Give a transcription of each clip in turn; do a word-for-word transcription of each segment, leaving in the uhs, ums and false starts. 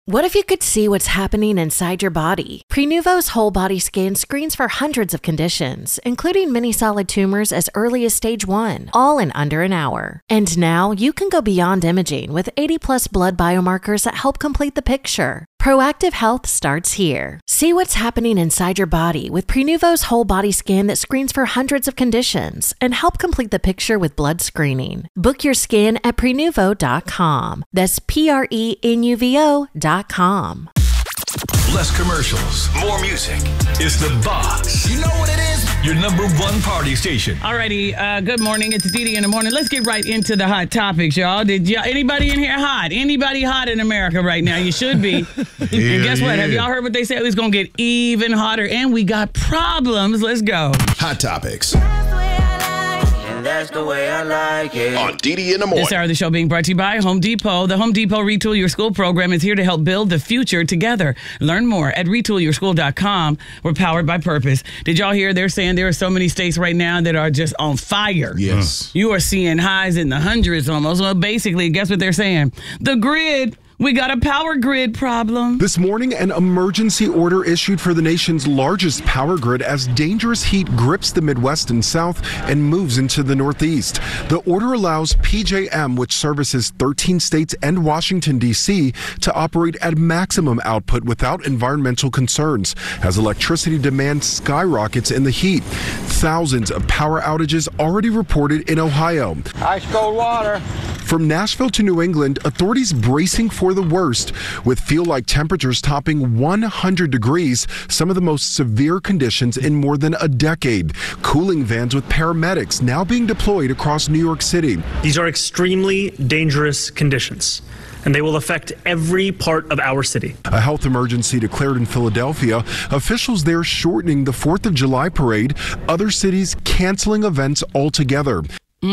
What if you could see what's happening inside your body? Prenuvo's whole body scan screens for hundreds of conditions, including many solid tumors as early as stage one, all in under an hour. And now you can go beyond imaging with eighty plus blood biomarkers that help complete the picture. Proactive health starts here. See what's happening inside your body with Prenuvo's whole body scan that screens for hundreds of conditions and help complete the picture with blood screening. Book your scan at prenuvo dot com. That's P R E N U V O dot com. Less commercials, more music. It's the Box. You know what it is? Your number one party station. Alrighty, uh, good morning. It's Dee Dee in the morning. Let's get right into the hot topics, y'all. Did y'all, anybody in here hot? Anybody hot in America right now? You should be. Yeah, and guess what? yeah. Have y'all heard what they said? It's going to get even hotter, and we got problems. Let's go. Hot topics. That's the way I like it. On Dee Dee in the morning. This hour of the show being brought to you by Home Depot. The Home Depot Retool Your School program is here to help build the future together. Learn more at retool your school dot com. We're powered by purpose. Did y'all hear they're saying there are so many states right now that are just on fire? Yes. You are seeing highs in the hundreds almost. Well, basically, guess what they're saying? The grid. We got a power grid problem. This morning, an emergency order issued for the nation's largest power grid as dangerous heat grips the Midwest and South and moves into the Northeast. The order allows P J M, which services thirteen states and Washington, D C, to operate at maximum output without environmental concerns as electricity demand skyrockets in the heat. Thousands of power outages already reported in Ohio. Ice cold water. From Nashville to New England, authorities bracing for the worst, with feel-like temperatures topping one hundred degrees, some of the most severe conditions in more than a decade. Cooling vans with paramedics now being deployed across New York City. These are extremely dangerous conditions, and they will affect every part of our city. A health emergency declared in Philadelphia, officials there shortening the fourth of July parade, other cities canceling events altogether.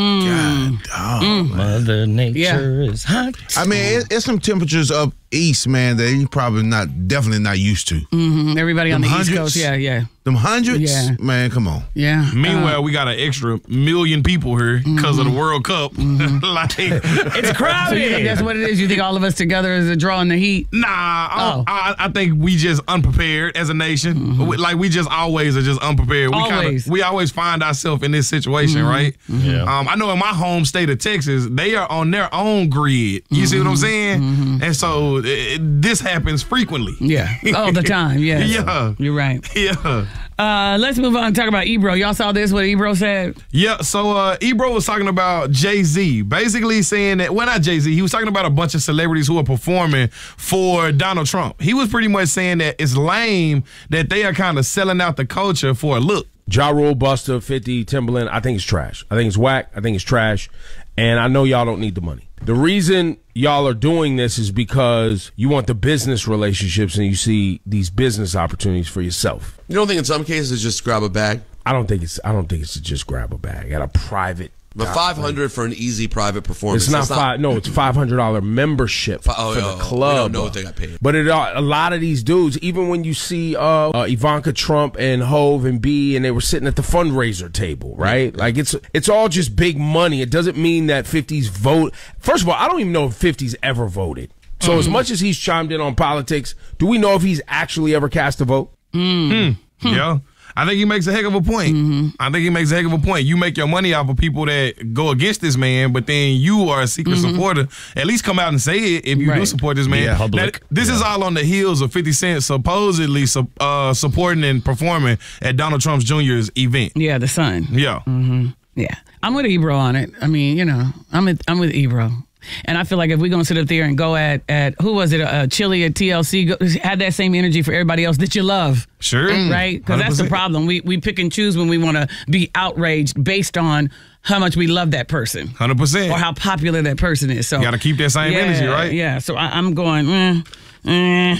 God, oh, Mm. Mother Nature Yeah. is hot. I mean, it, it's some temperatures up east, man, that you probably not, definitely not used to. Mm-hmm. Everybody on Them the East hundreds? Coast. Yeah, yeah. Them hundreds? Yeah. Man, come on. Yeah. Meanwhile, we got an extra million people here because of the World Cup. like, It's crowded. That's what it is. You think all of us together is a draw in the heat? Nah, I, Oh. I, I think we just unprepared as a nation. We- like we just always are just unprepared. We Always. Kinda, we always find ourselves in this situation, right? Yeah. Um, I know in my home state of Texas, they are on their own grid. You see what I'm saying? And so it, this happens frequently. Yeah. All the time. Yeah. Yeah. You're right. Yeah. Uh, let's move on and talk about Ebro. Y'all saw this, what Ebro said? Yeah, so uh, Ebro was talking about Jay-Z, basically saying that, well, not Jay-Z, he was talking about a bunch of celebrities who are performing for Donald Trump. He was pretty much saying that it's lame that they are kind of selling out the culture for a look. Ja Rule, Busta, fifty, Timberland, I think it's trash. I think it's whack. I think it's trash. And I know y'all don't need the money. The reason y'all are doing this is because you want the business relationships and you see these business opportunities for yourself. You don't think in some cases it's just grab a bag? I don't think it's I don't think it's to just grab a bag at a private. But five hundred for an easy private performance. It's not That's five. No, it's five hundred dollar membership Fi- oh, for oh, the oh, club. we don't know what they got paid. But it, uh, a lot of these dudes, even when you see uh, uh, Ivanka Trump and Hove and B, and they were sitting at the fundraiser table, right? Yeah. Like it's it's all just big money. It doesn't mean that fifty's vote. First of all, I don't even know if fifty's ever voted. So Mm-hmm. as much as he's chimed in on politics, do we know if he's actually ever cast a vote? Mm. Hmm. Yeah. I think he makes a heck of a point. Mm-hmm. I think he makes a heck of a point. You make your money off of people that go against this man, but then you are a secret supporter. At least come out and say it if you do Mm-hmm. Right. support this man. Yeah, public. Now, this is all on the heels of fifty Cent supposedly su- uh, supporting and performing at Donald Trump's Junior's event. Yeah, the sun. Yeah. Yeah. I'm with Ebro on it. I mean, you know, I'm with, I'm with Ebro. And I feel like if we're going to sit up there and go at, at who was it, uh, Chili at T L C, go, had that same energy for everybody else that you love. Sure. Right? Because that's the one hundred percent. problem. We we pick and choose when we want to be outraged based on how much we love that person. one hundred percent. Or how popular that person is. So You got to keep that same yeah, energy, right? Yeah. So I, I'm going, mm, mm,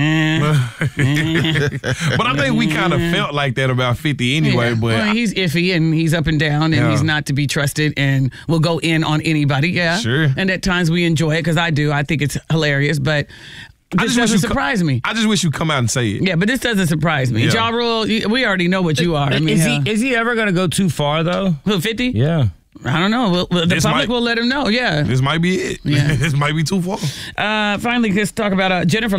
mm. But I think we kind of felt like that about fifty anyway. Yeah. But Well, he's iffy and he's up and down and Yeah. he's not to be trusted and will go in on anybody. Yeah. Sure. And at times we enjoy it because I do. I think it's hilarious, but I this just wish doesn't you co- surprise me. I just wish you come out and say it. Yeah, but this doesn't surprise me. Yeah. Ja Rule, we already know what you are. I mean, is uh, he is he ever going to go too far though? who, fifty? Yeah. I don't know. Well, the This public might- will let him know. Yeah. This might be it. Yeah. This might be too far. Uh, finally, let's talk about uh, Jennifer